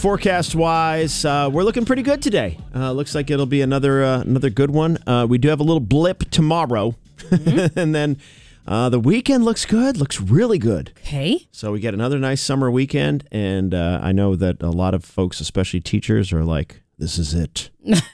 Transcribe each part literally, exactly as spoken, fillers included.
forecast-wise, uh, we're looking pretty good today. Uh, looks like it'll be another uh, another good one. Uh, we do have a little blip tomorrow, mm-hmm. and then uh, the weekend looks good. Looks really good. Okay. So we get another nice summer weekend, and uh, I know that a lot of folks, especially teachers, are like, "This is it."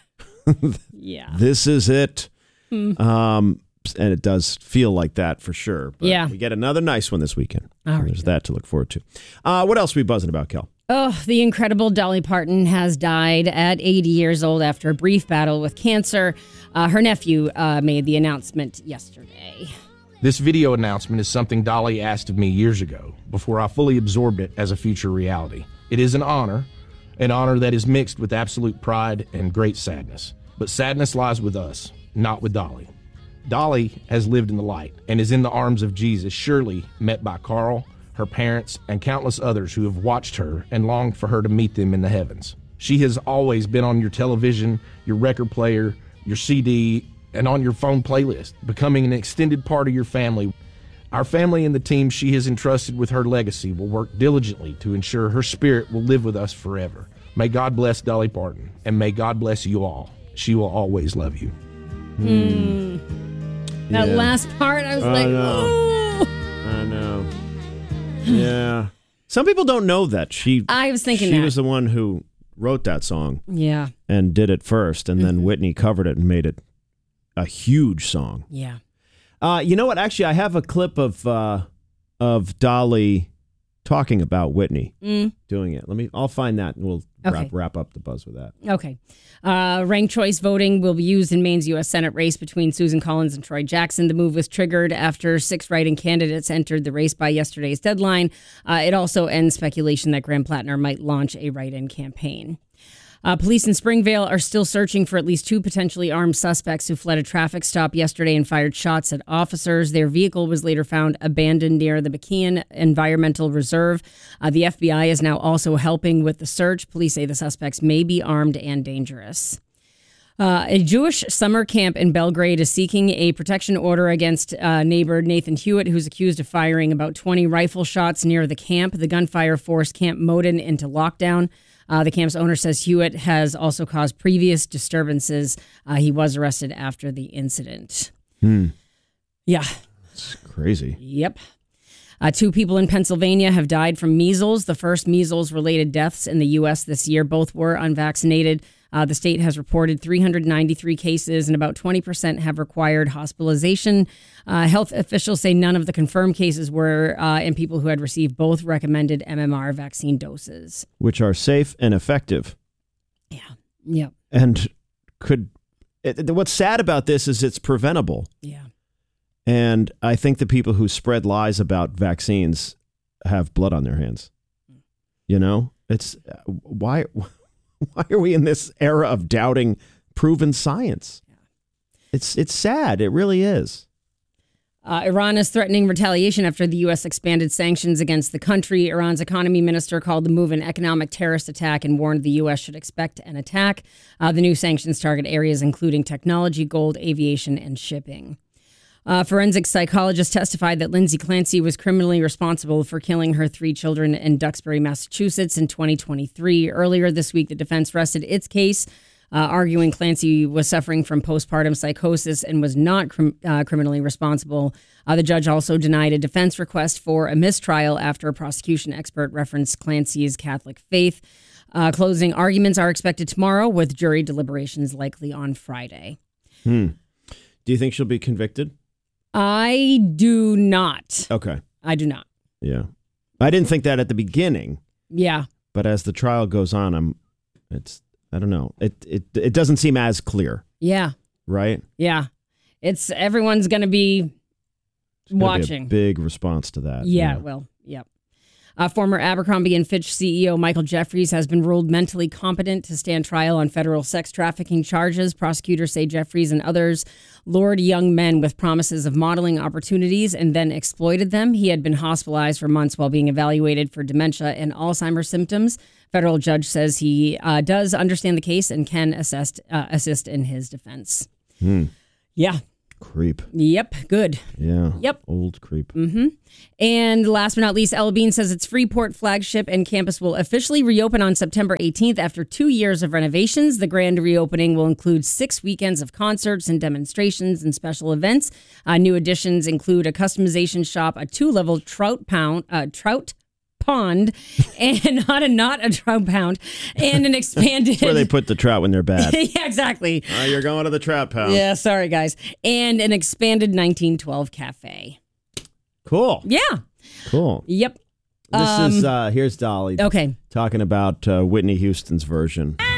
Yeah. This is it. Mm. Um, and it does feel like that for sure. But yeah. we get another nice one this weekend. All right. There's that to look forward to. Uh, what else are we buzzing about, Kel? Oh, the incredible Dolly Parton has died at eighty years old after a brief battle with cancer. Uh, her nephew uh, made the announcement yesterday. This video announcement is something Dolly asked of me years ago, before I fully absorbed it as a future reality. It is an honor, an honor that is mixed with absolute pride and great sadness. But sadness lies with us, not with Dolly. Dolly has lived in the light and is in the arms of Jesus, surely met by Carl, her parents, and countless others who have watched her and longed for her to meet them in the heavens. She has always been on your television, your record player, your C D, and on your phone playlist, becoming an extended part of your family. Our family and the team she has entrusted with her legacy will work diligently to ensure her spirit will live with us forever. May God bless Dolly Parton, and may God bless you all. She will always love you. Mm. That Yeah. last part, I was I like, know. oh. I know. Yeah. Some people don't know that. She I was thinking she that. was the one who wrote that song Yeah. and did it first, and Mm-hmm. then Whitney covered it and made it a huge song. Yeah. Uh, you know what? Actually, I have a clip of uh, of Dolly talking about Whitney Mm. doing it. Let me. I'll find that, and we'll Okay. wrap, wrap up the buzz with that. Okay. Uh, ranked choice voting will be used in Maine's U S Senate race between Susan Collins and Troy Jackson. The move was triggered after six write-in candidates entered the race by yesterday's deadline. Uh, it also ends speculation that Graham Plattner might launch a write-in campaign. Uh, police in Springvale are still searching for at least two potentially armed suspects who fled a traffic stop yesterday and fired shots at officers. Their vehicle was later found abandoned near the McKeon Environmental Reserve. Uh, the F B I is now also helping with the search. Police say the suspects may be armed and dangerous. Uh, a Jewish summer camp in Belgrade is seeking a protection order against uh, neighbor Nathan Hewitt, who's accused of firing about twenty rifle shots near the camp. The gunfire forced Camp Moden into lockdown. Uh, the camp's owner says Hewitt has also caused previous disturbances. Uh, he was arrested after the incident. Hmm. Yeah. It's crazy. Yep. Uh, two people in Pennsylvania have died from measles, the first measles-related deaths in the U S this year. Both were unvaccinated. Uh, the state has reported three hundred ninety-three cases, and about twenty percent have required hospitalization. Uh, health officials say none of the confirmed cases were uh, in people who had received both recommended M M R vaccine doses. Which are safe and effective. Yeah. Yep. And could... It, what's sad about this is it's preventable. Yeah. And I think the people who spread lies about vaccines have blood on their hands. You know, it's why, why are we in this era of doubting proven science? It's, it's sad. It really is. Uh, Iran is threatening retaliation after the U S expanded sanctions against the country. Iran's economy minister called the move an economic terrorist attack and warned the U S should expect an attack. Uh, the new sanctions target areas including technology, gold, aviation, and shipping. Uh, forensic psychologists testified that Lindsay Clancy was criminally responsible for killing her three children in Duxbury, Massachusetts in twenty twenty-three. Earlier this week, the defense rested its case, uh, arguing Clancy was suffering from postpartum psychosis and was not crim- uh, criminally responsible. Uh, the judge also denied a defense request for a mistrial after a prosecution expert referenced Clancy's Catholic faith. Uh, closing arguments are expected tomorrow, with jury deliberations likely on Friday. Hmm. Do you think she'll be convicted? I do not. Okay. I do not. Yeah. I didn't think that at the beginning, Yeah. but as the trial goes on, I'm, it's, I don't know. It, it, it doesn't seem as clear, Yeah. right? Yeah. It's everyone's going to be It's gonna be a watching. big response to that. Yeah, well, yep. Uh, former Abercrombie and Fitch C E O Michael Jeffries has been ruled mentally competent to stand trial on federal sex trafficking charges. Prosecutors say Jeffries and others lured young men with promises of modeling opportunities and then exploited them. He had been hospitalized for months while being evaluated for dementia and Alzheimer's symptoms. Federal judge says he uh, does understand the case and can assist, uh, assist in his defense. Hmm. Yeah. Creep. Yep, good. Yeah. Yep. Old creep. Mm-hmm. And last but not least, Ella Bean says its Freeport flagship and campus will officially reopen on September eighteenth after two years of renovations. The grand reopening will include six weekends of concerts and demonstrations and special events. Uh, new additions include a customization shop, a two-level trout pound, uh, trout pond, and not a not a trout pound, and an expanded. Where they put the trout when they're bad. Yeah, exactly. Oh, you're going to the trout pound. Yeah, sorry guys, and an expanded nineteen twelve cafe. Cool. Yeah. Cool. Yep. This Um, is uh here's Dolly. Okay. Talking about uh, Whitney Houston's version.